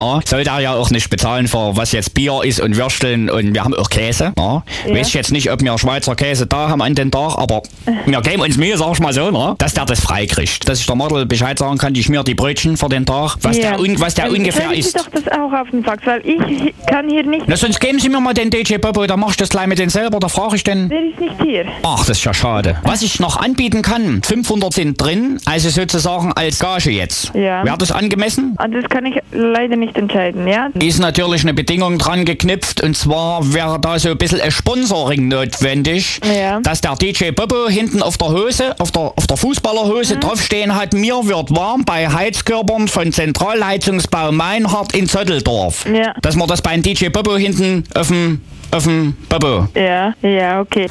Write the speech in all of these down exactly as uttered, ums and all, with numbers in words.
Ja, soll der ja auch nicht bezahlen für was jetzt Bier ist und Würsteln und wir haben auch Käse. Ja. Ja. Weiß ich jetzt nicht, ob wir Schweizer Käse da haben an den Tag, aber wir geben uns Mühe, sag ich mal so, ne, dass der das freikriegt. Dass ich der Model Bescheid sagen kann, die schmiert die Brötchen für den Tag, was ja. der, un, was der Dann ungefähr ist. Sie doch das auch auf den Fax, weil ich kann hier nicht... Na, sonst geben Sie mir mal den D J Bobo, da mach ich das gleich mit den selber, da frage ich den... Der ist nicht hier. Ach, das ist ja schade. Was ich noch anbieten kann, fünfhundert sind drin, also sozusagen als Gage jetzt. Ja. Wäre das angemessen? Das kann ich leider nicht entscheiden, ja? Ist natürlich eine Bedingung dran geknüpft, und zwar wäre da so ein bisschen ein Sponsoring notwendig, ja. dass der D J Bobo hinten auf der Hose, auf der, auf der Fußballerhose mhm. draufstehen hat, mir wird warm bei Heizkörpern von Zentralheizungsbau Meinhardt in Zotteldorf. Ja. Dass man das beim D J Bobo hinten auf dem, auf dem Bobo. Ja, ja, okay.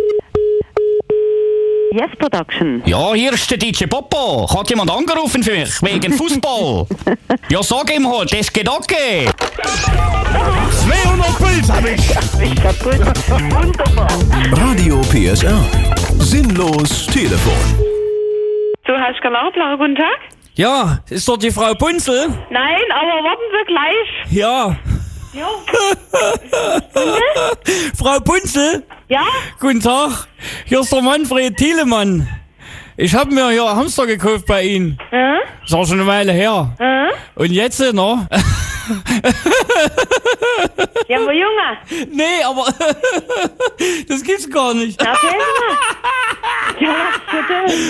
Yes Production. Ja, hier ist der D J Bobo. Hat jemand angerufen für mich, wegen Fußball? Ja, sag ihm halt, das geht okay. zweihundert Puls hab ich. Ich kaputt. Wunderbar. Radio P S R. Sinnlos Telefon. Du hast Galabler, guten Tag? Ja, ist dort die Frau Punzel? Nein, aber warten Sie gleich. Ja. Ja. Frau Punzel? Ja? Guten Tag. Hier ist der Manfred Thielemann. Ich habe mir hier Hamster gekauft bei Ihnen. Ja? Das ist auch schon eine Weile her. Ja? Und jetzt, ne? Ja, aber Junge. Nee, aber das gibt's gar nicht. Na, erzähl mal. Ja, was ist denn?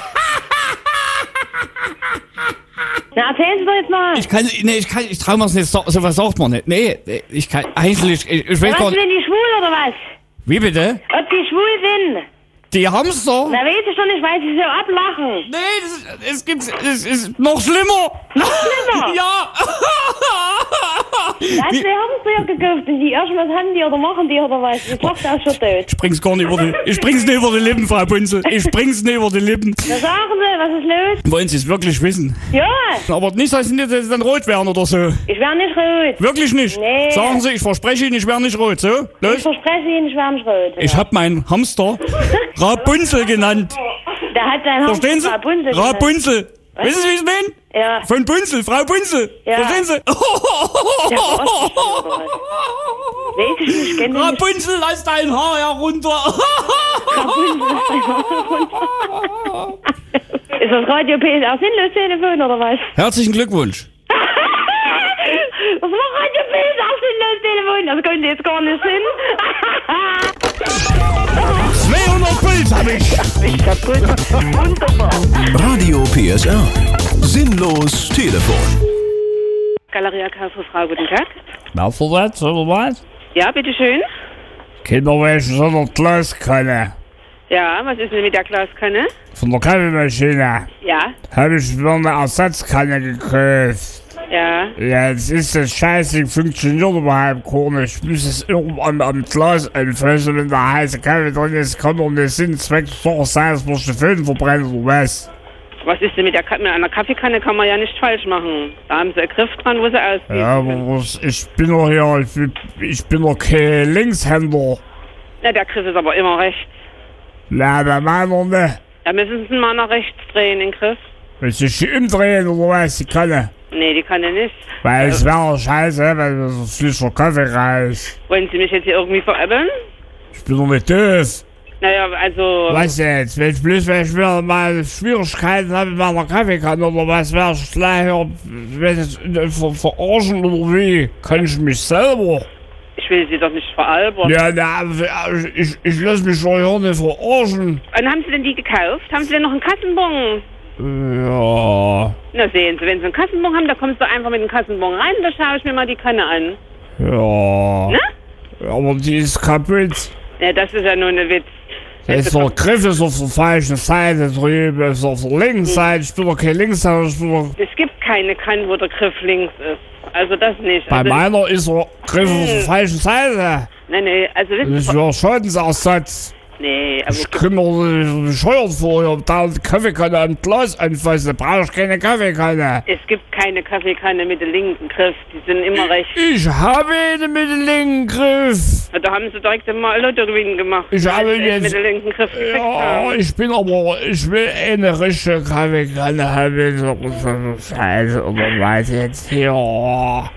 Na, erzählen Sie doch jetzt mal. Ich kann, nee, ich kann, ich trau mir's nicht, so, sowas sagt man nicht. Nee, ich kann, eigentlich, ich, ich weiß Ja, gar was, nicht. sind die schwul oder was? Wie bitte? Ob die schwul sind? Die Hamster? Na, weiß ich schon nicht, weil sie so ablachen. Nee, das ist, es gibt, es ist noch schlimmer. Noch schlimmer? Ja. Da hast du Hamster gekauft und die erstmal haben die oder machen die oder was? Die Tochter ist schon tot. Ich bring's gar nicht über die, ich bring's nicht über die Lippen, Frau Punzel. Ich bring's nicht über die Lippen. Na, sagen Sie, was ist los? Wollen Sie es wirklich wissen? Ja. Aber nicht, dass Sie nicht dann rot werden oder so. Ich wär nicht rot. Wirklich nicht? Nee. Sagen Sie, ich verspreche Ihnen, ich werde nicht rot, so? Ich Los? verspreche Ihnen, ich wär nicht rot. Ich hab meinen Hamster Rapunzel genannt. Der hat sein Hamster Verstehen Sie? Rapunzel. Rapunzel. Wissen Sie, wie ich meine? Ja. Von Punzel, Frau Punzel. Ja. Verstehen Sie? Ja, weiß ich nicht, kenn ich nicht. Rapunzel, lass dein Haar herunter. Rapunzel, lass dein Haar herunter. Ist das Radio P S R sinnlos Telefon oder was? Herzlichen Glückwunsch. Das war Radio P S R sinnlos Telefon. Das könnte jetzt gar nicht Sinn. zweihundert Puls hab ich. Ich kaputt. Wunderbar. Radio P S R. Sinnlos Telefon. Galeria Kaufhof, Frau, guten Tag. Na, für was, oder was? Ja, bitteschön. Kinderwäsche so eine Glaskanne. Ja, was ist denn mit der Glaskanne? Von der Kaffeemaschine. Ja, Habe ich mir eine Ersatzkanne gekauft. ja. Ja, jetzt ist das Scheiße, funktioniert überhaupt gar nicht. Ich muss es irgendwann am Glas anfassen, wenn der heiße Kaffee drin ist, kann doch nicht Sinn, Zweck, doch sein, dass man die Föhn verbrennt oder was. Was ist denn mit der Ka mit einer Kaffeekanne? Kann man ja nicht falsch machen. Da haben sie einen Griff dran, wo sie aussieht. Ja, aber was, ich bin doch hier, ich bin, ich bin doch kein Linkshänder. Ja, der Griff ist aber immer rechts. Na, bei meiner nicht. Da müssen sie mal nach rechts drehen, den Griff. Willst du dich umdrehen oder was, die Kanne? Nee, die kann er nicht. Weil es wäre scheiße, weil das so frischer Kaffee reicht. Wollen Sie mich jetzt hier irgendwie veräppeln? Ich bin doch nicht doof. Naja, also... Was jetzt? Wenn ich bloß, wenn ich wieder mal Schwierigkeiten habe mit meiner Kaffeekanne oder was, wär ich gleich hier, wenn ich ver verarschen oder wie? Kann ich mich selber? Ich will Sie doch nicht veralbern. Ja, na, ich, ich lass mich doch hier nicht verarschen. Wann haben Sie denn die gekauft? Haben Sie denn noch einen Kassenbon? Ja, Na sehen Sie, wenn Sie einen Kassenbon haben, da kommst du einfach mit dem Kassenbon rein, da schaue ich mir mal die Kanne an. ja. Ne? Aber die ist kaputt. Ja, das ist ja nur eine Witz. Der ist der Griff ist auf der falschen Seite drüben, ist auf der linken Seite. Ich bin doch kein Linkshänder, ich bin doch... Es gibt keine Kanne, wo der Griff links ist. Also das nicht. Bei Also, meiner ist der Griff auf der falschen Seite. nee, nee, also wissen Das ist Sie, ja Schadensersatz. Nee, aber Ich komme mir so bescheuert vor, ich hab da eine Kaffeekanne am Glas anfassen, da brauche ich keine Kaffeekanne. es gibt keine Kaffeekanne mit dem linken Griff. Die sind immer recht. Ich habe eine mit dem linken Griff. Da haben sie direkt mal Lottogewinn gemacht. Ich habe weil sie es jetzt- mit dem linken Griff gekriegt Ja, haben. ich bin aber, ich will eine richtige Kaffeekanne haben. So, so, so Scheiße, oder was jetzt hier?